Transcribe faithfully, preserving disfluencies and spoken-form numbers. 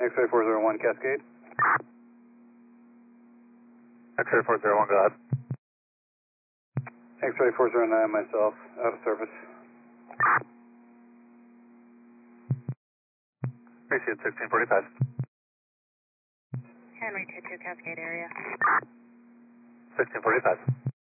X-ray four zero one Cascade. X-ray four zero one, go ahead. X-ray four zero nine, myself, out of service. Appreciate sixteen forty-five. Henry two two Cascade area. sixteen forty-five.